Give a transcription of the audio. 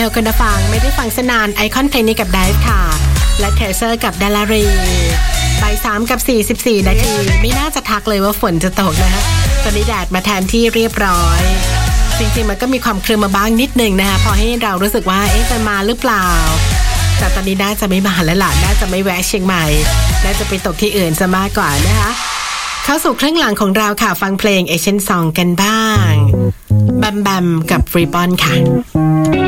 คุณผู้ฟังไม่ได้ฟังสนานไอคอนเพลงนี้กับไดฟ์ค่ะและเทเซอร์กับดารารีบ่าย3กับ44นาทีไม่น่าจะทักเลยว่าฝนจะตกนะคะตอนนี้แดดมาแทนที่เรียบร้อยจริงๆมันก็มีความครึ้มมาบ้างนิดนึงนะคะพอให้เรารู้สึกว่าจะมาหรือเปล่าแต่ตอนนี้น่าจะไม่มาแล้วล่ะน่าจะไม่แวะเชียงใหม่น่าจะไปตกที่อื่นซะมากกว่านะคะเข้าสู่ครึ่งหลังของเราค่ะฟังเพลงเอเชียนซองกันบ้างแบมแบมกับฟรีบอนค่ะ